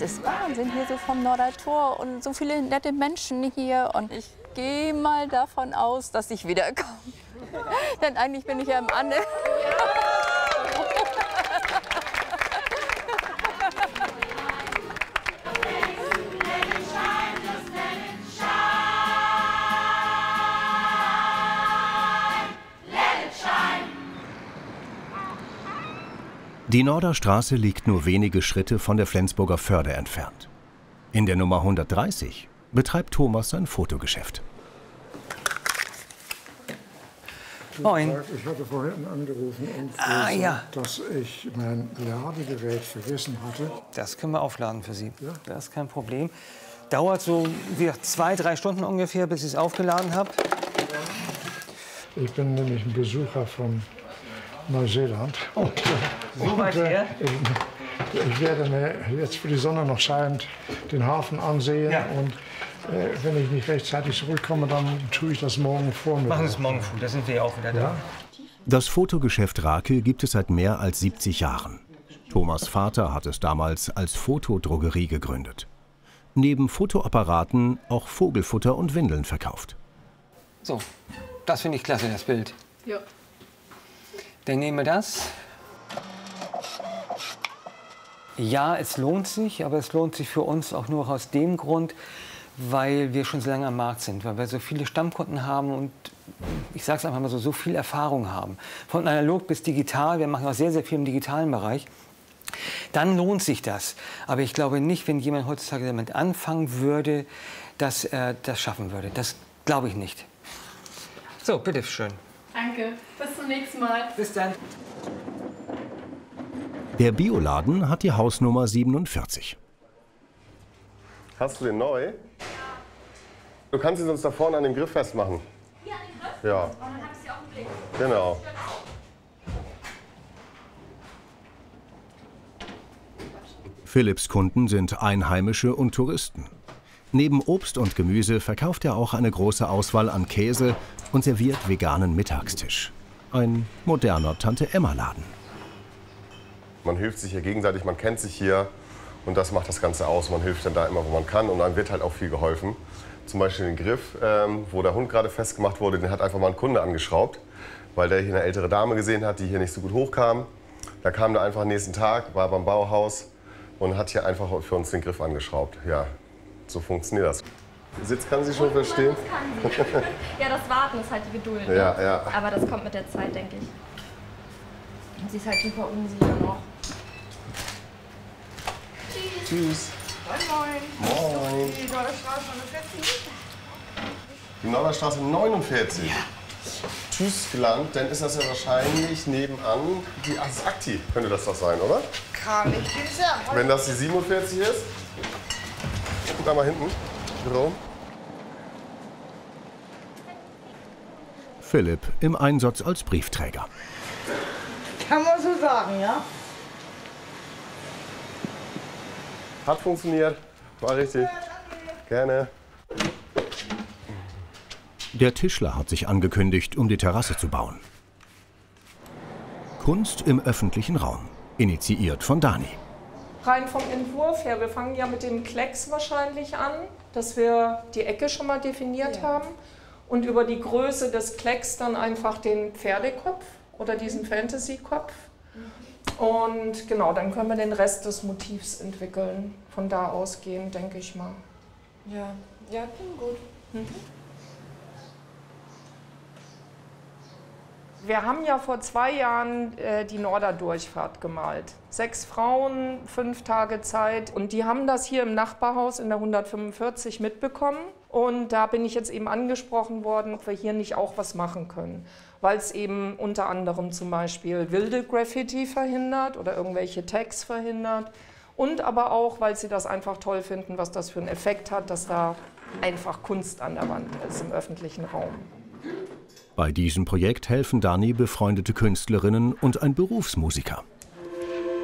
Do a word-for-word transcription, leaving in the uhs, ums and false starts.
Es ist Wahnsinn hier so vom Nordertor und so viele nette Menschen hier. Und ich gehe mal davon aus, dass ich wiederkomme. Denn eigentlich bin ich ja im Anne. Die Norderstraße liegt nur wenige Schritte von der Flensburger Förde entfernt. In der Nummer hundertdreißig betreibt Thomas sein Fotogeschäft. Moin. Ich hatte vorhin angerufen und ah, gesagt, ja. dass ich mein Ladegerät vergessen hatte. Das können wir aufladen für Sie. Ja. Das ist kein Problem. Dauert so wie gesagt, zwei, drei Stunden ungefähr, bis ich es aufgeladen habe. Ich bin nämlich ein Besucher von Neuseeland. Und, so weit her? Ich, ich werde mir jetzt, wo die Sonne noch scheint, den Hafen ansehen. Ja. Und äh, wenn ich nicht rechtzeitig zurückkomme, dann tue ich das morgen vor mir. Machen Sie es morgen früh, da sind wir ja auch wieder da. Ja? Das Fotogeschäft Rakel gibt es seit mehr als siebzig Jahren. Thomas' Vater hat es damals als Fotodrogerie gegründet. Neben Fotoapparaten auch Vogelfutter und Windeln verkauft. So, das finde ich klasse, das Bild. Ja. Dann nehmen wir das. Ja, es lohnt sich, aber es lohnt sich für uns auch nur aus dem Grund, weil wir schon so lange am Markt sind, weil wir so viele Stammkunden haben und ich sage es einfach mal so, so viel Erfahrung haben. Von analog bis digital, wir machen auch sehr, sehr viel im digitalen Bereich. Dann lohnt sich das. Aber ich glaube nicht, wenn jemand heutzutage damit anfangen würde, dass er das schaffen würde. Das glaube ich nicht. So, bitteschön. Danke. Bis zum nächsten Mal. Bis dann. Der Bioladen hat die Hausnummer siebenundvierzig. Hast du den neu? Du kannst ihn sonst da vorne an dem Griff festmachen. Hier an den Griff? Ja. Und dann habe ich sie auf den Blick. Genau. Philipps Kunden sind Einheimische und Touristen. Neben Obst und Gemüse verkauft er auch eine große Auswahl an Käse und serviert veganen Mittagstisch. Ein moderner Tante-Emma-Laden. Man hilft sich hier gegenseitig, man kennt sich hier und das macht das Ganze aus. Man hilft dann da immer, wo man kann und dann wird halt auch viel geholfen. Zum Beispiel den Griff, ähm, wo der Hund gerade festgemacht wurde, den hat einfach mal ein Kunde angeschraubt, weil der hier eine ältere Dame gesehen hat, die hier nicht so gut hochkam. Da kam der einfach am nächsten Tag, war beim Bauhaus und hat hier einfach für uns den Griff angeschraubt. Ja, so funktioniert das. Sitz kann sie schon verstehen? Das kann sie. Ja, das Warten ist halt die Geduld. Ne? Ja, ja. Aber das kommt mit der Zeit, denke ich. Und sie ist halt super unsicher noch. Tschüss. Tschüss. Moin, moin. Moin. Die Norderstraße neunundvierzig. Die Norderstraße neunundvierzig. Ja. Tyskland, dann ist das ja wahrscheinlich nebenan die Asakti. Könnte das doch sein, oder? Kann ich dir sagen. Wenn das die siebenundvierzig ist. Guck einmal hinten. Büro. Philipp im Einsatz als Briefträger. Kann man so sagen, ja? Hat funktioniert. War richtig. Gerne. Der Tischler hat sich angekündigt, um die Terrasse zu bauen. Kunst im öffentlichen Raum, initiiert von Dani. Rein vom Entwurf her, wir fangen ja mit dem Klecks wahrscheinlich an, dass wir die Ecke schon mal definiert ja. haben und über die Größe des Klecks dann einfach den Pferdekopf oder diesen Fantasy-Kopf. Und genau, dann können wir den Rest des Motivs entwickeln. Von da ausgehend, denke ich mal. Ja, ja, klingt gut. Mhm. Wir haben ja vor zwei Jahren äh, die Norderdurchfahrt gemalt. Sechs Frauen, fünf Tage Zeit. Und die haben das hier im Nachbarhaus in der hundertfünfundvierzig mitbekommen. Und da bin ich jetzt eben angesprochen worden, ob wir hier nicht auch was machen können. Weil es eben unter anderem zum Beispiel wilde Graffiti verhindert oder irgendwelche Tags verhindert. Und aber auch, weil sie das einfach toll finden, was das für einen Effekt hat, dass da einfach Kunst an der Wand ist im öffentlichen Raum. Bei diesem Projekt helfen Dani befreundete Künstlerinnen und ein Berufsmusiker.